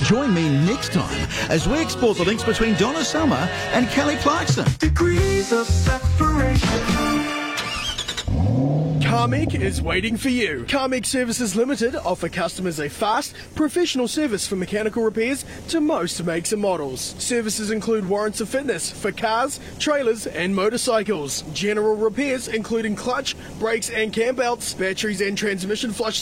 Join me next time as we explore the links between Donna Summer and Kelly Clarkson. Degrees of separation. Carmec is waiting for you. Carmec Services Limited offer customers a fast, professional service for mechanical repairs to most makes and models. Services include warrants of fitness for cars, trailers and motorcycles. General repairs including clutch, brakes and cam belts, batteries and transmission flush